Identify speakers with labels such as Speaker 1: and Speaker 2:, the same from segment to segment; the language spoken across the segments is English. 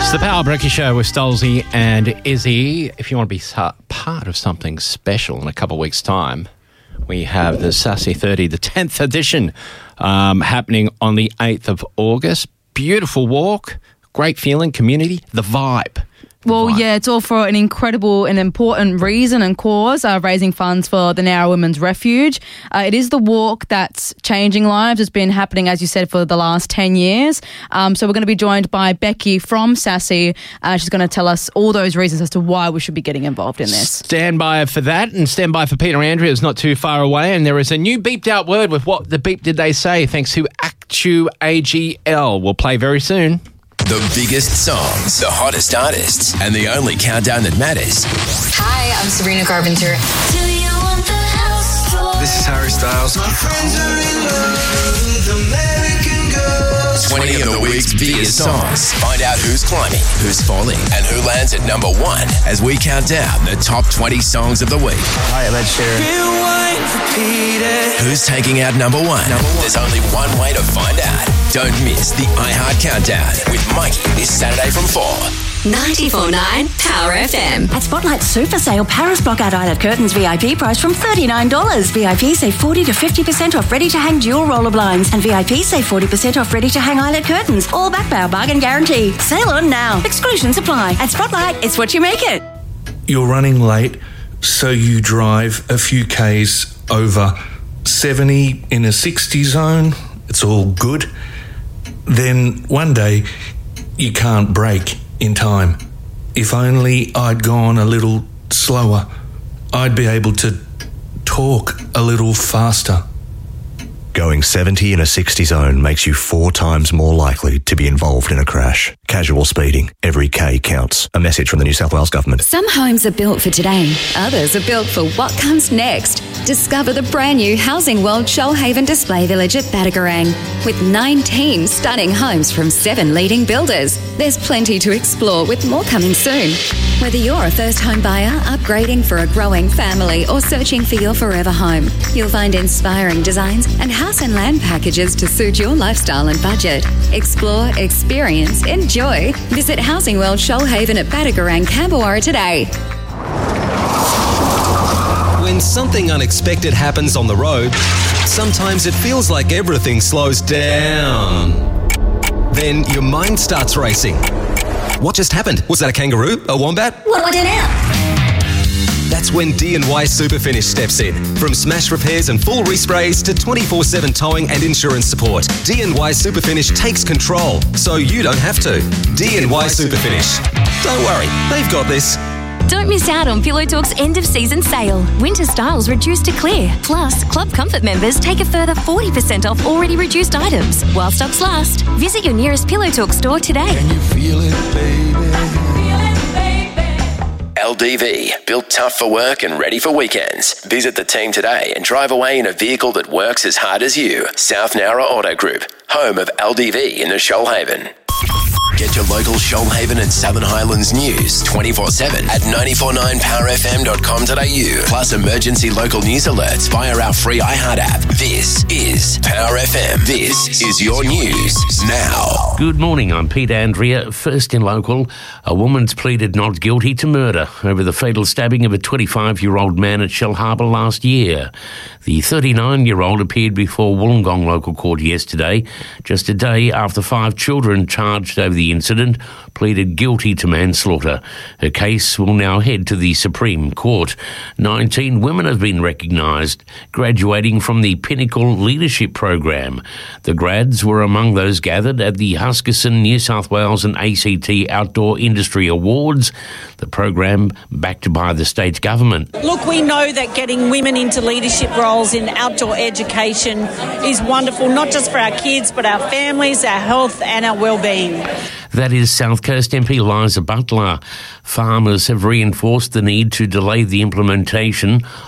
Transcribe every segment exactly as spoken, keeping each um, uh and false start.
Speaker 1: It's the Power Breakfast Show with Stolzy and Izzy. If you want to be part of something special in a couple of weeks' time, we have the Sassy thirty, the tenth edition, um, happening on the eighth of August. Beautiful walk, great feeling, community, the vibe.
Speaker 2: Well, yeah, it's all for an incredible and important reason and cause, uh, raising funds for the Nowra Women's Refuge. Uh, it is the walk that's changing lives. It's been happening, as you said, for the last ten years. Um, so we're going to be joined by Becky from Sassy. Uh, she's going to tell us all those reasons as to why we should be getting involved in this.
Speaker 1: Stand by for that, and stand by for Peter Andrea. It's not too far away, and there is a new beeped out word with what the beep did they say, thanks to Actu A G L. We'll play very soon.
Speaker 3: The biggest songs, the hottest artists, and the only countdown that matters.
Speaker 4: Hi, I'm Sabrina Carpenter.
Speaker 5: Do you want the house floor?
Speaker 6: This is Harry Styles.
Speaker 5: My friends are in love with American girls.
Speaker 3: twenty of the week's biggest songs. Find out who's climbing, who's falling, and who lands at number one as we count down the top twenty songs of the week.
Speaker 6: Hi, I'm Ed Sheeran.
Speaker 5: Rewind, repeat it.
Speaker 3: Who's taking out number one? Number one. There's only one way to find out. Don't miss the iHeart Countdown with Mikey this Saturday from four.
Speaker 4: ninety-four point nine Power F M.
Speaker 7: At Spotlight Super Sale, Paris Blockout Eyelet Curtains V I P price from thirty-nine dollars. V I P save forty to fifty percent off ready-to-hang dual roller blinds. And V I P save forty percent off ready-to-hang eyelet curtains. All backed by our bargain guarantee. Sale on now. Exclusions apply. At Spotlight, it's what you make it.
Speaker 8: You're running late, so you drive a few Ks over seventy in a sixty zone. It's all good. Then one day, you can't brake in time. If only I'd gone a little slower, I'd be able to talk a little faster.
Speaker 9: Going seventy in a sixty zone makes you four times more likely to be involved in a crash. Casual speeding. Every K counts. A message from the New South Wales Government.
Speaker 4: Some homes are built for today. Others are built for what comes next. Discover the brand new Housing World Shoalhaven Display Village at Badagarang. With nineteen stunning homes from seven leading builders. There's plenty to explore with more coming soon. Whether you're a first home buyer, upgrading for a growing family, or searching for your forever home, you'll find inspiring designs and house and land packages to suit your lifestyle and budget. Explore, experience, enjoy. Visit Housing World Shoalhaven at Badagarang, Camberwara today.
Speaker 10: When something unexpected happens on the road, sometimes it feels like everything slows down. Then your mind starts racing. What just happened? Was that a kangaroo? A wombat?
Speaker 7: What do I do now?
Speaker 10: That's when D and Y Superfinish steps in. From smash repairs and full resprays to twenty-four seven towing and insurance support, D and Y Superfinish takes control, so you don't have to. D and Y Superfinish. Don't worry, they've got this.
Speaker 11: Don't miss out on Pillow Talk's end-of-season sale. Winter styles reduced to clear. Plus, Club Comfort members take a further forty percent off already reduced items. While stocks last, visit your nearest Pillow Talk store today.
Speaker 5: Can you feel it, baby?
Speaker 3: L D V, built tough for work and ready for weekends. Visit the team today and drive away in a vehicle that works as hard as you. South Nowra Auto Group, home of L D V in the Shoalhaven. Get your local Shoalhaven and Southern Highlands news twenty-four seven at nine four nine power f m dot com dot a u. Plus emergency local news alerts via our free iHeart app. This is Power F M. This is your news now.
Speaker 12: Good morning, I'm Pete Andrea. First in local, a woman's pleaded not guilty to murder over the fatal stabbing of a twenty-five-year-old man at Shellharbour last year. The thirty-nine-year-old appeared before Wollongong local court yesterday, just a day after five children charged over the incident pleaded guilty to manslaughter. Her case will now head to the Supreme Court. nineteen women have been recognised, graduating from the Pinnacle Leadership Program. The grads were among those gathered at the Huskisson, New South Wales and A C T Outdoor Industry Awards, the program backed by the state government.
Speaker 13: Look, we know that getting women into leadership roles in outdoor education is wonderful, not just for our kids, but our families, our health and our well-being.
Speaker 12: That is South Coast M P Liza Butler. Farmers have reinforced the need to delay the implementation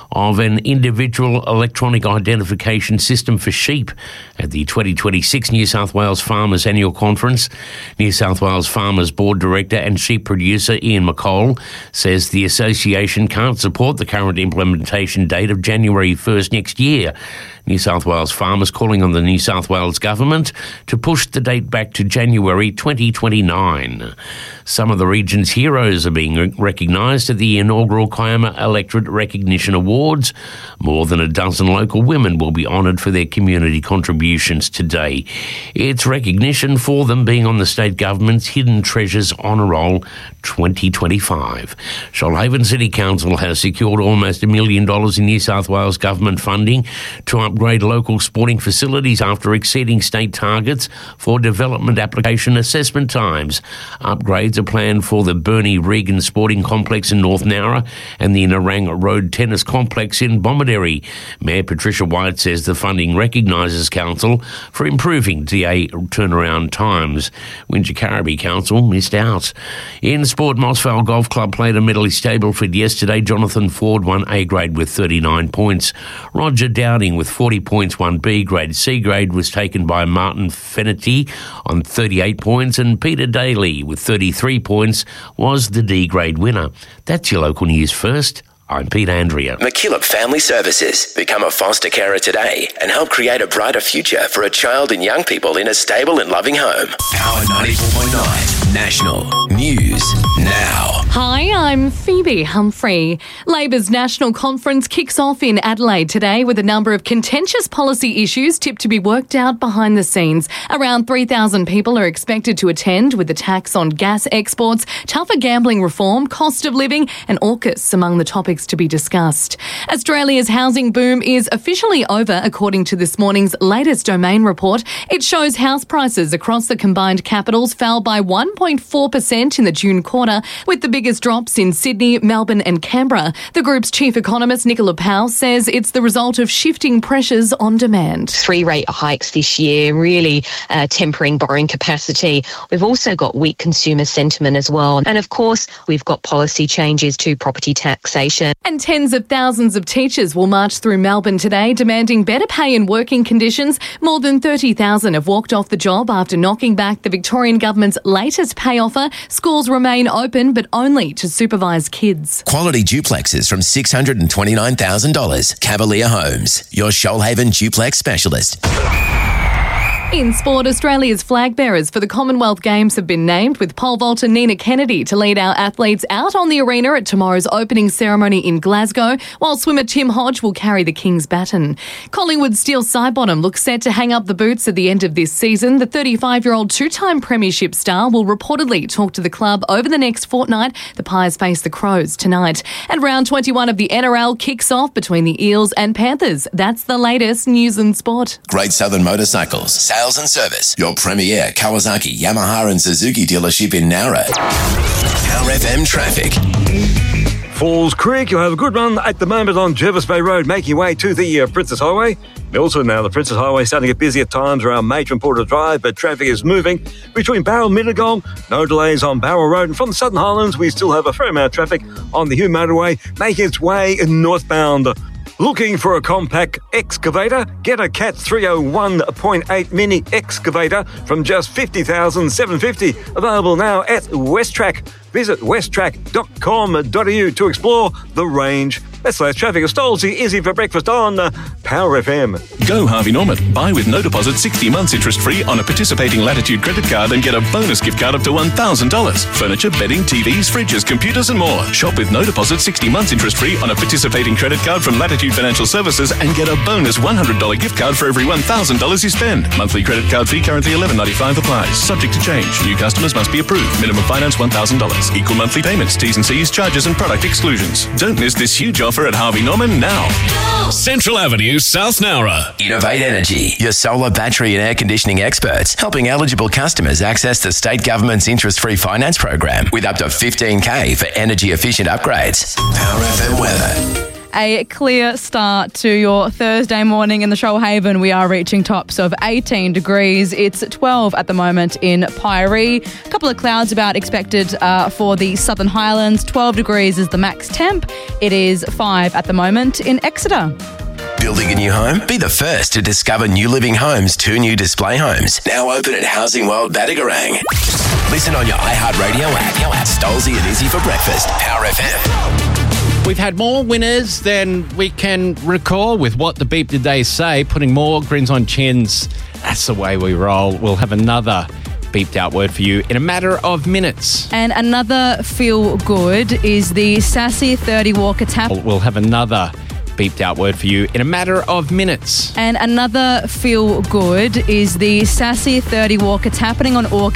Speaker 12: of an individual electronic identification system for sheep at the twenty twenty-six New South Wales Farmers Annual Conference. New South Wales Farmers Board Director and sheep producer Ian McColl says the association can't support the current implementation date of January first next year. New South Wales farmers calling on the New South Wales government to push the date back to January twenty twenty-nine. Some of the region's heroes are being recognised at the inaugural Kiama Electorate Recognition Awards. More than a dozen local women will be honoured for their community contributions today. It's recognition for them being on the state government's Hidden Treasures Honour Roll twenty twenty-five. Shoalhaven City Council has secured almost a million dollars in New South Wales government funding to upgrade local sporting facilities after exceeding state targets for development application assessment times. Upgrades are planned for the Bernie Regan Sporting Complex in North Nowra and the Narang Road Tennis Complex in Bomaderry. Mayor Patricia White says the funding recognises council for improving D A turnaround times. Wingecarribee Council missed out. In sport, Mossvale Golf Club played a Medley Stableford yesterday. Jonathan Ford won A grade with thirty-nine points. Roger Dowding with forty points won B grade. C grade was taken by Martin Fennerty on thirty-eight points, and Peter Daly with thirty-three points was the D grade winner. That's your local news first. I'm Pete Andrea.
Speaker 3: McKillop Family Services. Become a foster carer today and help create a brighter future for a child and young people in a stable and loving home. Power ninety-four point nine National News Now.
Speaker 6: Hi, I'm Phoebe Humphrey. Labor's National Conference kicks off in Adelaide today with a number of contentious policy issues tipped to be worked out behind the scenes. Around three thousand people are expected to attend, with the tax on gas exports, tougher gambling reform, cost of living and AUKUS among the topics to be discussed. Australia's housing boom is officially over, according to this morning's latest Domain report. It shows house prices across the combined capitals fell by one point four percent in the June quarter, with the biggest drops in Sydney, Melbourne and Canberra. The group's chief economist, Nicola Powell, says it's the result of shifting pressures on demand.
Speaker 14: Three rate hikes this year, really uh, tempering borrowing capacity. We've also got weak consumer sentiment as well. And of course, we've got policy changes to property taxation.
Speaker 6: And tens of thousands of teachers will march through Melbourne today, demanding better pay and working conditions. More than thirty thousand have walked off the job after knocking back the Victorian government's latest pay offer. Schools remain open, but only to supervise kids.
Speaker 3: Quality duplexes from six hundred twenty-nine thousand dollars. Cavalier Homes, your Shoalhaven duplex specialist.
Speaker 6: In sport, Australia's flag bearers for the Commonwealth Games have been named, with pole vaulter Nina Kennedy to lead our athletes out on the arena at tomorrow's opening ceremony in Glasgow, while swimmer Tim Hodge will carry the King's baton. Collingwood Steel Sidebottom looks set to hang up the boots at the end of this season. The thirty-five-year-old two-time premiership star will reportedly talk to the club over the next fortnight. The Pies face the Crows tonight. And round twenty-one of the N R L kicks off between the Eels and Panthers. That's the latest news and sport.
Speaker 3: Great Southern Motorcycles. Sales and service. Your premier Kawasaki, Yamaha and Suzuki dealership in Nowra. Power F M traffic.
Speaker 15: Falls Creek, you'll have a good run at the moment on Jervis Bay Road, making your way to the uh, Princess Highway. Milton now, the Princess Highway starting to get busy at times around Matron Porter Drive, but traffic is moving between Barrel and Mittagong. No delays on Barrel Road. And from the Southern Highlands, we still have a fair amount of traffic on the Hume Motorway, making its way northbound. Looking for a compact excavator? Get a Cat three oh one point eight mini excavator from just fifty thousand seven hundred fifty dollars. Available now at Westtrack. Visit westtrack dot com dot a u to explore the range. That's less traffic. Stolzy Izzy for breakfast on uh, Power F M.
Speaker 16: Go Harvey Norman. Buy with no deposit sixty months interest free on a participating Latitude credit card and get a bonus gift card up to one thousand dollars. Furniture, bedding, T Vs, fridges, computers and more. Shop with no deposit sixty months interest free on a participating credit card from Latitude Financial Services and get a bonus one hundred dollars gift card for every one thousand dollars you spend. Monthly credit card fee currently eleven ninety-five applies. Subject to change. New customers must be approved. Minimum finance one thousand dollars. Equal monthly payments. T's and C's, charges and product exclusions. Don't miss this huge offer at Harvey Norman now.
Speaker 17: Central Avenue, South Nowra.
Speaker 3: Innovate Energy, your solar, battery and air conditioning experts, helping eligible customers access the state government's interest-free finance program with up to fifteen K for energy-efficient upgrades. Power F M weather.
Speaker 2: A clear start to your Thursday morning in the Shoalhaven. We are reaching tops of eighteen degrees. It's twelve at the moment in Pyrie. A couple of clouds about expected uh, for the Southern Highlands. twelve degrees is the max temp. It is five at the moment in Exeter.
Speaker 3: Building a new home? Be the first to discover New Living Homes' two new display homes. Now open at Housing World Badagarang. Listen on your iHeartRadio app. Stolzy and Izzy for breakfast. Power F M.
Speaker 1: We've had more winners than we can recall with What the Beep Did They Say, putting more grins on chins. That's the way we roll. We'll have another beeped out word for you in a matter of minutes.
Speaker 2: And another feel good is the Sassy thirty walk. It's happening.
Speaker 1: We'll have another beeped out word for you in a matter of minutes.
Speaker 2: And another feel good is the Sassy thirty walk. It's happening on Orchid.